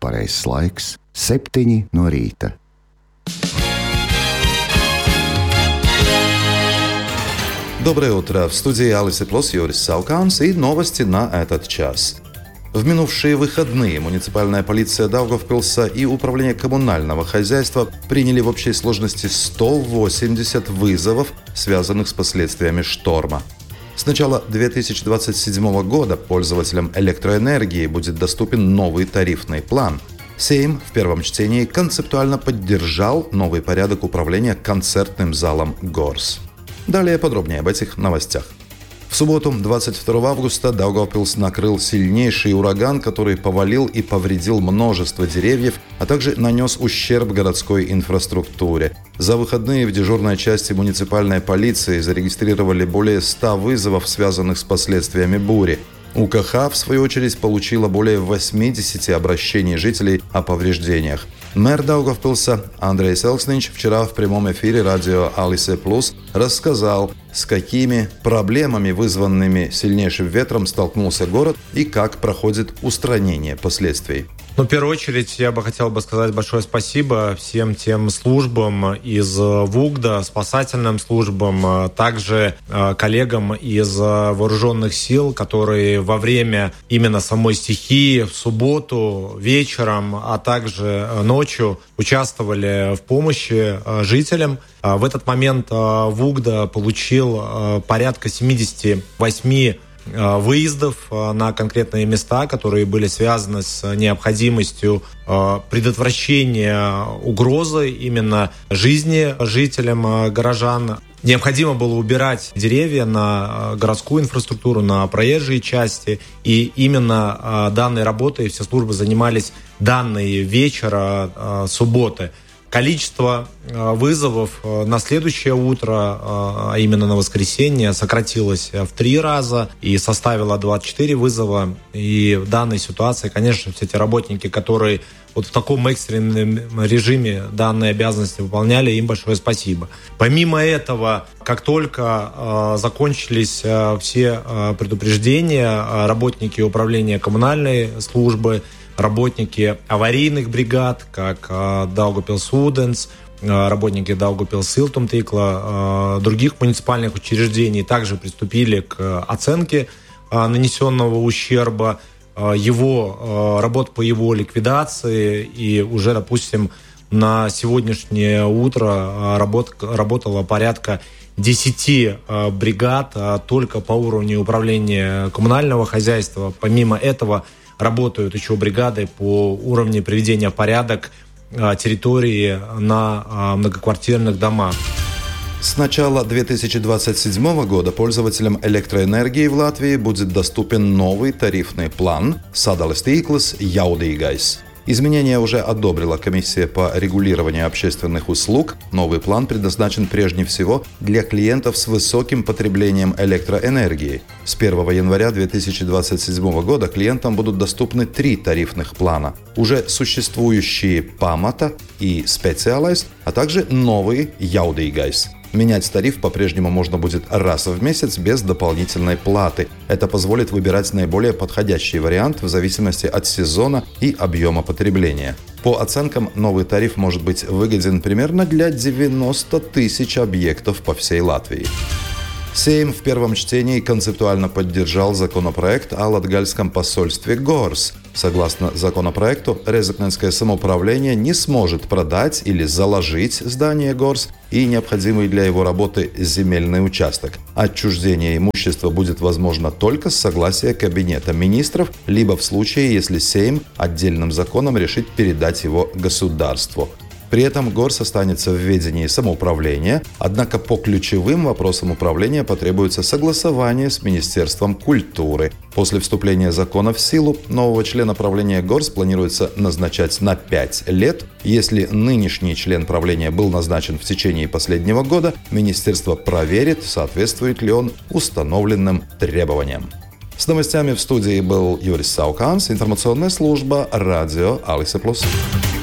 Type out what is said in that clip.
pareizais laiks - 7 no rīta. Доброе утро! В студии Алис Плюс Юрис Сауканс и новости на этот час. В минувшие выходные муниципальная полиция Даугавпилса и управление коммунального хозяйства приняли в общей сложности 180 вызовов, связанных с последствиями шторма. С начала 2027 года пользователям электроэнергии будет доступен новый тарифный план. Сейм в первом чтении концептуально поддержал новый порядок управления концертным залом ГОРС. Далее подробнее об этих новостях. В субботу, 22 августа, Даугавпилс накрыл сильнейший ураган, который повалил и повредил множество деревьев, а также нанес ущерб городской инфраструктуре. За выходные в дежурной части муниципальной полиции зарегистрировали более 100 вызовов, связанных с последствиями бури. УКХ, в свою очередь, получила более 80 обращений жителей о повреждениях. Мэр Даугавпилса Андрей Селкснич вчера в прямом эфире радио Алисе Плюс рассказал, с какими проблемами, вызванными сильнейшим ветром, столкнулся город и как проходит устранение последствий. В первую очередь я бы хотел сказать большое спасибо всем тем службам из ВУГДа, спасательным службам, также коллегам из вооруженных сил, которые во время именно самой стихии в субботу вечером, а также ночью участвовали в помощи жителям. В этот момент ВУГДа получил порядка 78 выездов на конкретные места, которые были связаны с необходимостью предотвращения угрозы именно жизни жителям горожан. Необходимо было убирать деревья на городскую инфраструктуру, на проезжие части. И именно данной работой все службы занимались данный вечер субботы. Количество вызовов на следующее утро, а именно на воскресенье, сократилось в 3 раза и составило 24 вызова. И в данной ситуации, конечно, все те работники, которые вот в таком экстренном режиме данные обязанности выполняли, им большое спасибо. Помимо этого, как только закончились все предупреждения, работники управления коммунальной службы, работники аварийных бригад, как Daugavpils Ūdens, работники Daugavpils Siltumtīkla, других муниципальных учреждений также приступили к оценке нанесенного ущерба, работ по его ликвидации. И уже, допустим, на сегодняшнее утро работало порядка 10 бригад только по уровню управления коммунального хозяйства. Помимо этого, работают еще бригады по уровню приведения в порядок территории на многоквартирных домах. С начала 2027 года пользователям электроэнергии в Латвии будет доступен новый тарифный план «Sadales tīkls Jaudīgais». Изменения уже одобрила комиссия по регулированию общественных услуг. Новый план предназначен прежде всего для клиентов с высоким потреблением электроэнергии. С 1 января 2027 года клиентам будут доступны 3 тарифных плана. Уже существующие «Pamata» и «Speciālais», а также новый «Jaudīgais». Менять тариф по-прежнему можно будет раз в месяц без дополнительной платы. Это позволит выбирать наиболее подходящий вариант в зависимости от сезона и объема потребления. По оценкам, новый тариф может быть выгоден примерно для 90 тысяч объектов по всей Латвии. Сейм в первом чтении концептуально поддержал законопроект о латгальском посольстве ГОРС. Согласно законопроекту, Резекненское самоуправление не сможет продать или заложить здание ГОРС и необходимый для его работы земельный участок. Отчуждение имущества будет возможно только с согласия Кабинета министров, либо в случае, если Сейм отдельным законом решит передать его государству. При этом ГОРС останется в ведении самоуправления, однако по ключевым вопросам управления потребуется согласование с Министерством культуры. После вступления закона в силу нового члена правления ГОРС планируется назначать на 5 лет. Если нынешний член правления был назначен в течение последнего года, министерство проверит, соответствует ли он установленным требованиям. С новостями в студии был Юрис Сауканс, информационная служба радио Алисе Плюс.